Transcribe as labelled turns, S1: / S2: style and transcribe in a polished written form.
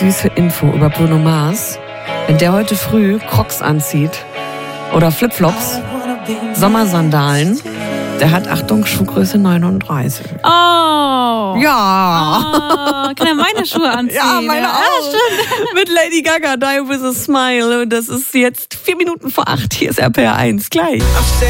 S1: Süße Info über Bruno Mars. Wenn der heute früh Crocs anzieht oder Flipflops, Sommersandalen, der hat, Achtung, Schuhgröße 39.
S2: Oh.
S1: Ja.
S2: Oh, kann er meine Schuhe anziehen?
S1: Ja, meine auch.
S2: Stimmt.
S1: Mit Lady Gaga, Die With A Smile. Und das ist jetzt 7:04. Hier ist RPR 1. Gleich.